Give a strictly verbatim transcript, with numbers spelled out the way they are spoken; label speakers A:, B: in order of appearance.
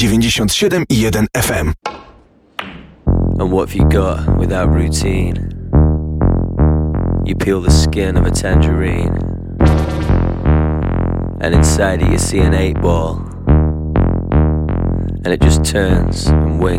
A: dziewięćdziesiąt siedem i jeden F M.
B: And what have you got without routine? You peel the skin of a tangerine, and inside it you see an eight ball, and it just turns and winks.